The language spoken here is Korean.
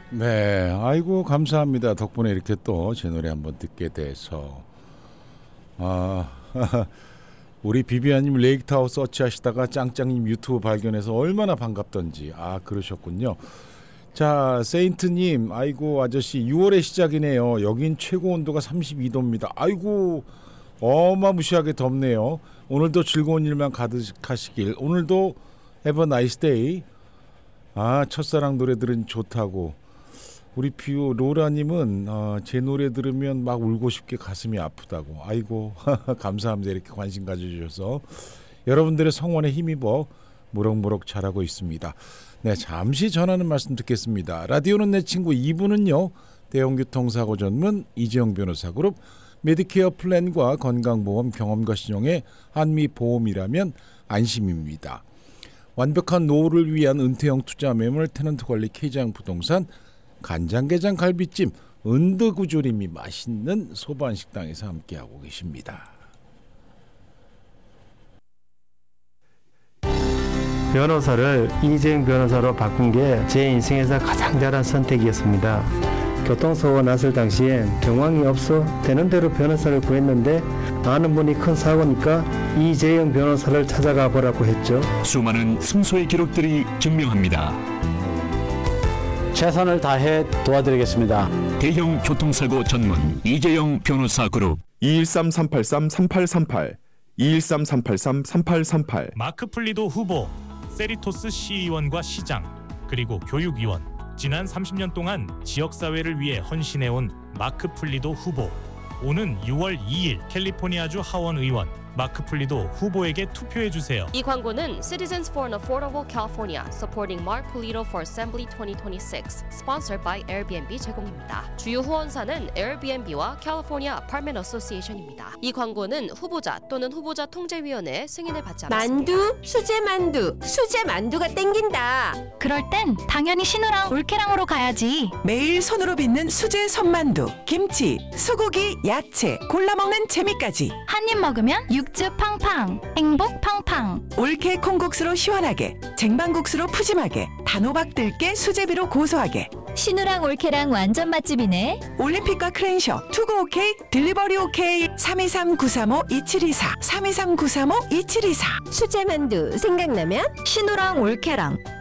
네, 아이고 감사합니다. 덕분에 이렇게 또 제 노래 한번 듣게 돼서 우리 비비아님 레이크타워 서치하시다가 짱짱님 유튜브 발견해서 얼마나 반갑던지 그러셨군요. 자, 세인트님, 아이고 아저씨 6월의 시작이네요. 여긴 최고 온도가 32도입니다. 아이고 어마무시하게 덥네요. 오늘도 즐거운 일만 가득하시길. 오늘도 Have a nice day. 첫사랑 노래들은 좋다고. 우리 뷰 로라님은 제 노래 들으면 막 울고 싶게 가슴이 아프다고. 아이고 감사합니다. 이렇게 관심 가져주셔서 여러분들의 성원에 힘입어 무럭무럭 자라고 있습니다. 네, 잠시 전하는 말씀 듣겠습니다. 라디오는 내 친구 2부는요. 대형교통사고 전문 이재용 변호사 그룹 메디케어 플랜과 건강보험 경험과 신용의 한미보험이라면 안심입니다. 완벽한 노후를 위한 은퇴형 투자 매물 테넌트관리 K장 부동산 간장게장 갈비찜 은드구조림이 맛있는 소반식당에서 함께하고 계십니다. 변호사를 이재용 변호사로 바꾼 게 제 인생에서 가장 잘한 선택이었습니다. 교통사고가 났을 당시엔 경황이 없어 되는 대로 변호사를 구했는데 아는 분이 큰 사고니까 이재용 변호사를 찾아가 보라고 했죠. 수많은 승소의 기록들이 증명합니다. 최선을 다해 도와드리겠습니다. 대형 교통사고 전문 이재용 변호사 그룹 213-383-3838 213-383-3838 마크 플리도 후보, 세리토스 시의원과 시장, 그리고 교육위원, 지난 30년 동안 지역사회를 위해 헌신해온 마크 플리도 후보. 오는 6월 2일 캘리포니아주 하원 의원 마크 플리도 후보에게 투표해주세요. 이 광고는 Citizens for an Affordable California Supporting Mark Pulido for Assembly 2026 Sponsored by Airbnb 제공입니다. 주요 후원사는 Airbnb와 California Apartment Association입니다. 이 광고는 후보자 또는 후보자 통제위원회의 승인을 받지 않았습니다. 수제 만두가 땡긴다. 그럴 땐 당연히 신우랑 올케랑으로 가야지. 매일 손으로 빚는 수제 손만두, 김치, 소고기, 야채, 골라 먹는 재미까지. 한 입 먹으면 육즙 팡팡, 행복 팡팡. 올케 콩국수로 시원하게, 쟁반국수로 푸짐하게, 단호박 들깨 수제비로 고소하게. 신우랑 올케랑 완전 맛집이네. 올림픽과 크랜셔, 투고 오케이, 딜리버리 오케이. 323-935-2724 323-935-2724. 수제 만두 생각나면 신우랑 올케랑.